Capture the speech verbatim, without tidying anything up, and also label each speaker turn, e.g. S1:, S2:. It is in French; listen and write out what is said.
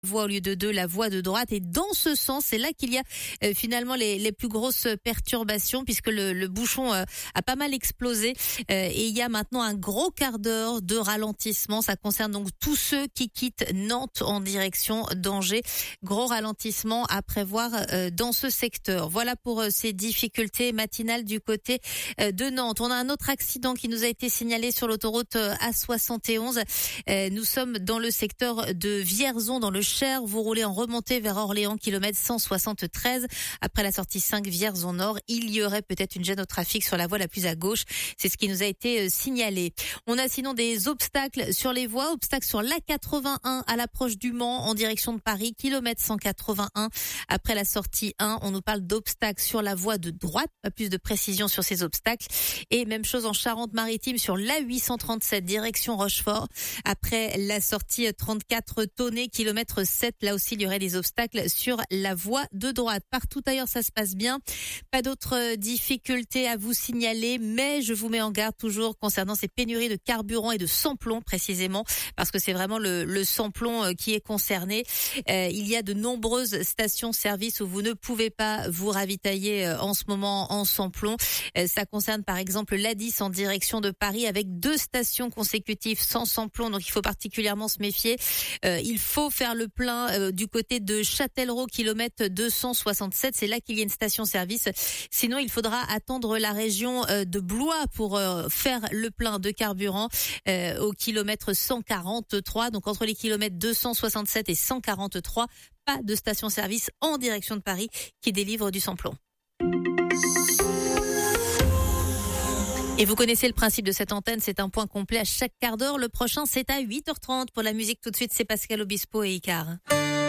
S1: voie au lieu de deux, la voie de droite. Et dans ce sens, c'est là qu'il y a euh, finalement les, les plus grosses perturbations, puisque le, le bouchon euh, a pas mal explosé. Euh, et il y a maintenant un gros quart d'heure de ralentissement. Ça concerne donc tous ceux qui quittent Nantes en direction d'Angers. Gros ralentissement à prévoir euh, dans ce secteur. Voilà pour euh, ces difficultés matinales du côté euh, de Nantes. On a un autre accident qui nous a été signalé sur l'autoroute euh, A soixante et onze. Euh, nous sommes dans le secteur de Vierzon, dans le Cher. Vous roulez en remontée vers Orléans, kilomètre cent soixante-treize. Après la sortie cinq Vierzon Nord, il y aurait peut-être une gêne au trafic sur la voie la plus à gauche. C'est ce qui nous a été signalé. On a sinon des obstacles sur les voies. Obstacles sur l'A quatre-vingt-un à l'approche du Mans en direction de Paris, kilomètre cent quatre-vingt-un. Après la sortie un, on nous parle d'obstacles sur la voie de droite. Pas plus de précision sur ces obstacles. Et même chose en Charente-Maritime sur l'A huit cent trente-sept direction Rochefort. Après la sortie trente-quatre Tonnet, kilomètre sept, là aussi il y aurait des obstacles sur la voie de droite. Partout ailleurs ça se passe bien. Pas d'autres difficultés à vous signaler, mais je vous mets en garde toujours concernant ces pénuries de carburant et de sans-plomb précisément, parce que c'est vraiment le, le sans-plomb qui est concerné. Euh, il y a de nombreuses stations-service où vous ne pouvez pas vous ravitailler en ce moment en sans-plomb. Euh, ça concerne par exemple l'A dix en direction de Paris avec deux stations consécutives sans sans-plomb, donc il faut particulièrement se méfier. Euh, il faut faire le plein euh, du côté de Châtellerault, kilomètre deux cent soixante-sept. C'est là qu'il y a une station-service. Sinon, il faudra attendre la région euh, de Blois pour euh, faire le plein de carburant euh, au kilomètre cent quarante-trois. Donc entre les kilomètres deux cent soixante-sept et cent quarante-trois, pas de station-service en direction de Paris qui délivre du sans-plomb. Et vous connaissez le principe de cette antenne, c'est un point complet à chaque quart d'heure. Le prochain, c'est à huit heures trente. Pour la musique, tout de suite, c'est Pascal Obispo et Icar.